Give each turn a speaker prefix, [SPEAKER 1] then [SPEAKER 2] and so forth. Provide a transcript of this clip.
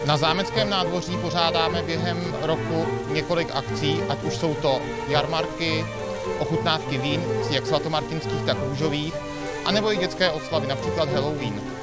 [SPEAKER 1] Na Zámeckém nádvoří pořádáme během roku několik akcí, ať už jsou to jarmarky, ochutnávky vín, jak svatomartinských, tak růžových, anebo i dětské oslavy, například Halloween.